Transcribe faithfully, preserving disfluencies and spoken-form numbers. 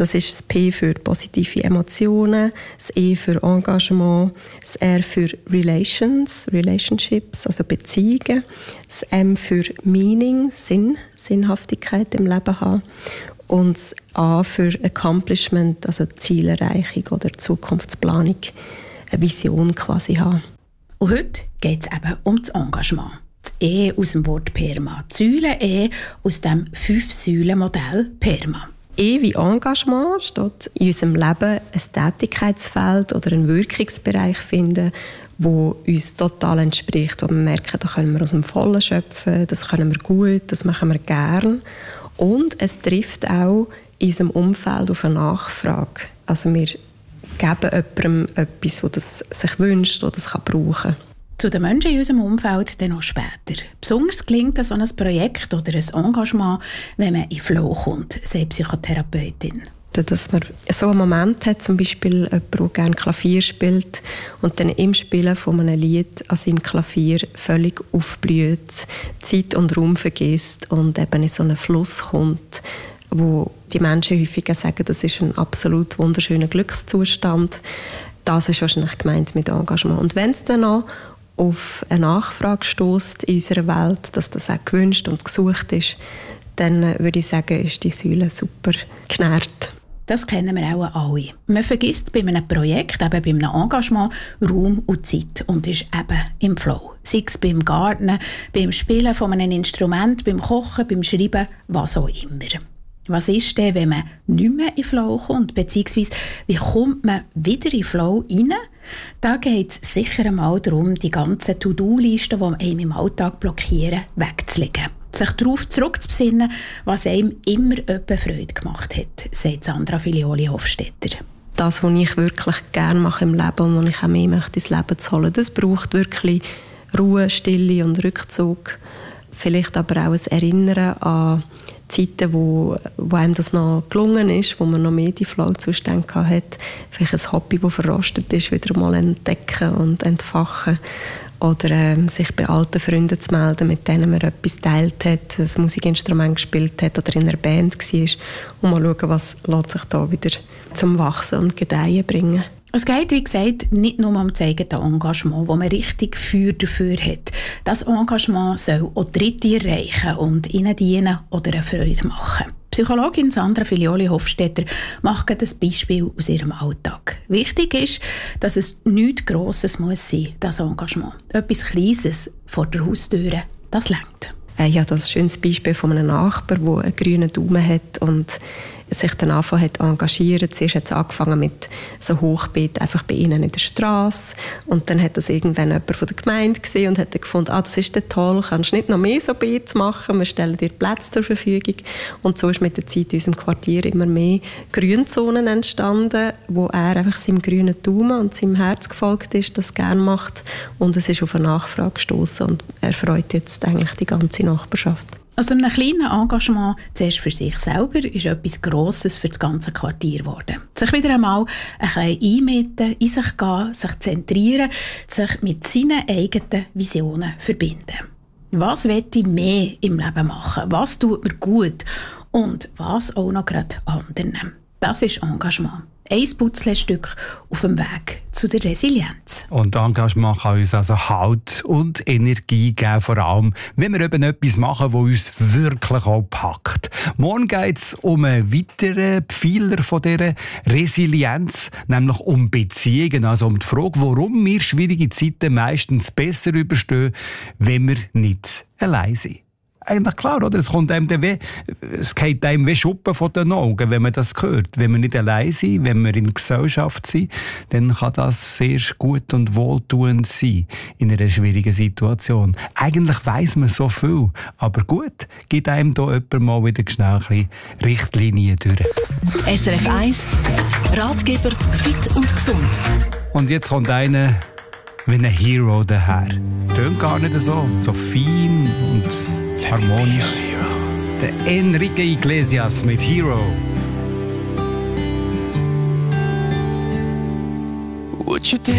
Das ist das P für positive Emotionen, das E für Engagement, das R für Relations, Relationships, also Beziehungen, das M für Meaning, Sinn, Sinnhaftigkeit im Leben haben und das A für Accomplishment, also Zielerreichung oder Zukunftsplanung, eine Vision quasi haben. Und heute geht es eben um das Engagement. Das E aus dem Wort PERMA, die Säule E aus dem Fünf-Säulen-Modell PERMA. E wie Engagement steht in unserem Leben ein Tätigkeitsfeld oder einen Wirkungsbereich finden, wo uns total entspricht, wo wir merken, da können wir aus dem Vollen schöpfen, das können wir gut, das machen wir gern. Und es trifft auch in unserem Umfeld auf eine Nachfrage. Also wir geben jemandem etwas, das das sich wünscht oder das kann brauchen. Zu den Menschen in unserem Umfeld dann noch später. Besonders gelingt so ein Projekt oder ein Engagement, wenn man in Flow kommt, sagt Psychotherapeutin. Dass man so einen Moment hat, zum Beispiel jemand, der gerne Klavier spielt und dann im Spielen von einem Lied an seinem Klavier völlig aufblüht, Zeit und Raum vergisst und eben in so einen Fluss kommt, wo die Menschen häufig sagen, das ist ein absolut wunderschöner Glückszustand. Das ist wahrscheinlich gemeint mit Engagement. Und wenn es dann noch auf eine Nachfrage stößt in unserer Welt, dass das auch gewünscht und gesucht ist, dann würde ich sagen, ist die Säule super genährt. Das kennen wir auch alle. Man vergisst bei einem Projekt, eben bei einem Engagement, Raum und Zeit und ist eben im Flow. Sei es beim Garten, beim Spielen von einem Instrument, beim Kochen, beim Schreiben, was auch immer. Was ist denn, wenn man nicht mehr in Flow kommt? Beziehungsweise, wie kommt man wieder in Flow rein? Da geht es sicher einmal darum, die ganzen To-Do-Listen, die einem im Alltag blockieren, wegzulegen. Sich darauf zurückzubesinnen, was einem immer etwas Freude gemacht hat, sagt Sandra Filioli-Hofstetter. Das, was ich wirklich gerne mache im Leben und was ich auch mehr möchte, ins Leben zu holen, das braucht wirklich Ruhe, Stille und Rückzug. Vielleicht aber auch ein Erinnern an Zeiten, wo, wo einem das noch gelungen ist, wo man noch mehr die Flow-Zustände hatte. Vielleicht ein Hobby, das verrostet ist, wieder mal entdecken und entfachen. Oder ähm, sich bei alten Freunden zu melden, mit denen man etwas geteilt hat, ein Musikinstrument gespielt hat oder in einer Band war. Und mal schauen, was lässt sich da wieder zum Wachsen und Gedeihen bringen. Es geht, wie gesagt, nicht nur um das eigene Engagement, das man richtig Feuer dafür hat. Das Engagement soll auch Dritte erreichen und ihnen dienen oder eine Freude machen. Psychologin Sandra Filioli-Hofstetter macht ein Beispiel aus ihrem Alltag. Wichtig ist, dass es nichts Grosses muss sein, das Engagement. Etwas Kleines vor der Haustür, das reicht. Ich habe das ein schönes Beispiel von einem Nachbarn, der einen grünen Daumen hat und sich dann angefangen hat zu engagieren. Zuerst hat es angefangen mit so Hochbeet einfach bei ihnen in der Straße. Und dann hat das irgendwann jemand von der Gemeinde gesehen und hat dann gefunden, ah, das ist dann toll, kannst du nicht noch mehr so Beete machen, wir stellen dir Plätze zur Verfügung. Und so ist mit der Zeit in unserem Quartier immer mehr Grünzonen entstanden, wo er einfach seinem grünen Daumen und seinem Herz gefolgt ist, das gerne macht. Und es ist auf eine Nachfrage gestoßen und er freut jetzt eigentlich die ganze Nachbarschaft. Aus einem kleinen Engagement, zuerst für sich selber, ist etwas Grosses für das ganze Quartier geworden. Sich wieder einmal ein bisschen einmitten, in sich gehen, sich zentrieren, sich mit seinen eigenen Visionen verbinden. Was will ich mehr im Leben machen? Was tut mir gut? Und was auch noch gerade anderen? Das ist Engagement. Ein Puzzlestück auf dem Weg zu der Resilienz. Und Engagement kann uns also Halt und Energie geben, vor allem, wenn wir eben etwas machen, das uns wirklich auch packt. Morgen geht es um einen weiteren Pfeiler von dieser Resilienz, nämlich um Beziehungen, also um die Frage, warum wir schwierige Zeiten meistens besser überstehen, wenn wir nicht allein sind. Eigentlich klar, oder? Es kommt einem dann wie, es geht einem wie Schuppen von den Augen, wenn man das hört. Wenn wir nicht allein sind, wenn wir in Gesellschaft sind, dann kann das sehr gut und wohltuend sein in einer schwierigen Situation. Eigentlich weiss man so viel, aber gut, gibt einem da jemand mal wieder schnell ein bisschen Richtlinien durch. S R F eins, Ratgeber fit und gesund. Und jetzt kommt einer wie ein Hero daher. Tönt gar nicht so, so fein und harmonisch. Der Enrique Iglesias mit Hero. Would you